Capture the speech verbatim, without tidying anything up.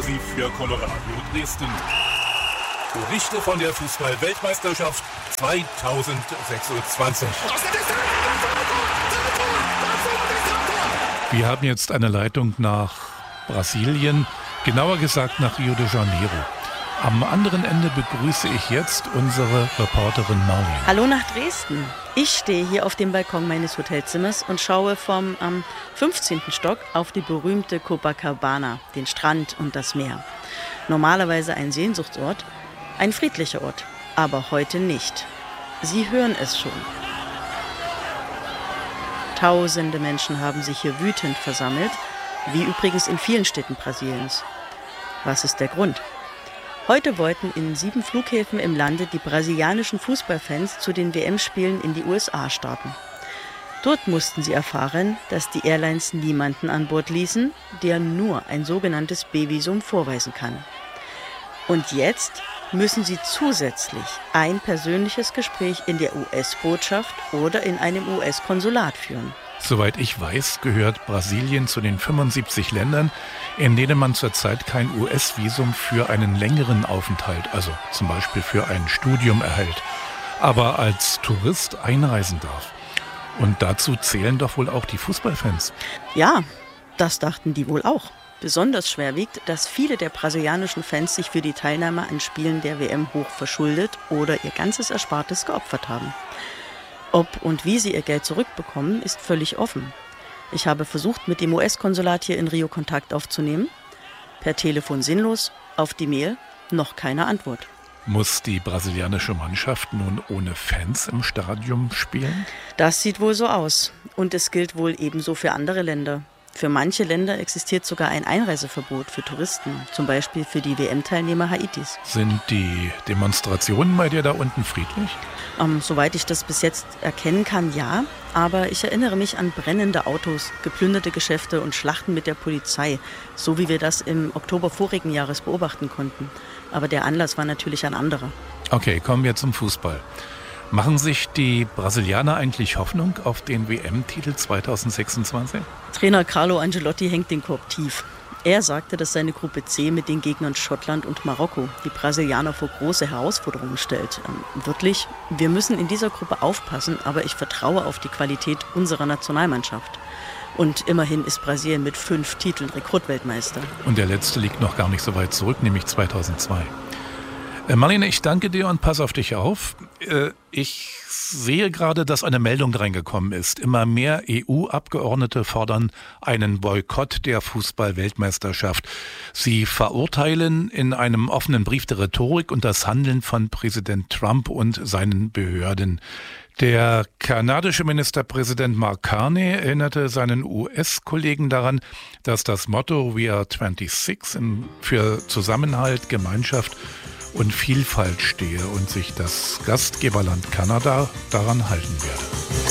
exklusiv für Colorado Dresden. Berichte von der Fußball-Weltmeisterschaft zweitausendsechsundzwanzig. Wir haben jetzt eine Leitung nach Brasilien, genauer gesagt nach Rio de Janeiro. Am anderen Ende begrüße ich jetzt unsere Reporterin Marlene. Hallo nach Dresden. Ich stehe hier auf dem Balkon meines Hotelzimmers und schaue vom ähm, fünfzehnten Stock auf die berühmte Copacabana, den Strand und das Meer. Normalerweise ein Sehnsuchtsort, ein friedlicher Ort, aber heute nicht. Sie hören es schon. Tausende Menschen haben sich hier wütend versammelt, wie übrigens in vielen Städten Brasiliens. Was ist der Grund? Heute wollten in sieben Flughäfen im Lande die brasilianischen Fußballfans zu den W M-Spielen in die U S A starten. Dort mussten sie erfahren, dass die Airlines niemanden an Bord ließen, der nur ein sogenanntes B-Visum vorweisen kann. Und jetzt müssen sie zusätzlich ein persönliches Gespräch in der U S-Botschaft oder in einem U S-Konsulat führen. Soweit ich weiß, gehört Brasilien zu den fünfundsiebzig Ländern, in denen man zurzeit kein U S-Visum für einen längeren Aufenthalt, also zum Beispiel für ein Studium, erhält, aber als Tourist einreisen darf. Und dazu zählen doch wohl auch die Fußballfans. Ja, das dachten die wohl auch. Besonders schwer wiegt, dass viele der brasilianischen Fans sich für die Teilnahme an Spielen der W M hoch verschuldet oder ihr ganzes Erspartes geopfert haben. Ob und wie sie ihr Geld zurückbekommen, ist völlig offen. Ich habe versucht, mit dem U S-Konsulat hier in Rio Kontakt aufzunehmen. Per Telefon sinnlos, auf die Mail noch keine Antwort. Muss die brasilianische Mannschaft nun ohne Fans im Stadion spielen? Das sieht wohl so aus. Und es gilt wohl ebenso für andere Länder. Für manche Länder existiert sogar ein Einreiseverbot für Touristen, zum Beispiel für die W M-Teilnehmer Haitis. Sind die Demonstrationen bei dir da unten friedlich? Ähm, soweit ich das bis jetzt erkennen kann, ja. Aber ich erinnere mich an brennende Autos, geplünderte Geschäfte und Schlachten mit der Polizei, so wie wir das im Oktober vorigen Jahres beobachten konnten. Aber der Anlass war natürlich ein anderer. Okay, kommen wir zum Fußball. Machen sich die Brasilianer eigentlich Hoffnung auf den W M-Titel zweitausendsechsundzwanzig? Trainer Carlo Ancelotti hängt den Korb tief. Er sagte, dass seine Gruppe C mit den Gegnern Schottland und Marokko die Brasilianer vor große Herausforderungen stellt. Ähm, wirklich, wir müssen in dieser Gruppe aufpassen, aber ich vertraue auf die Qualität unserer Nationalmannschaft. Und immerhin ist Brasilien mit fünf Titeln Rekordweltmeister. Und der letzte liegt noch gar nicht so weit zurück, nämlich zweitausendzwei. Marlene, ich danke dir und pass auf dich auf. Ich sehe gerade, dass eine Meldung reingekommen ist. Immer mehr E U-Abgeordnete fordern einen Boykott der Fußball-Weltmeisterschaft. Sie verurteilen in einem offenen Brief der Rhetorik und das Handeln von Präsident Trump und seinen Behörden. Der kanadische Ministerpräsident Mark Carney erinnerte seinen U S-Kollegen daran, dass das Motto We are sechsundzwanzig für Zusammenhalt, Gemeinschaft und Vielfalt stehe und sich das Gastgeberland Kanada daran halten werde.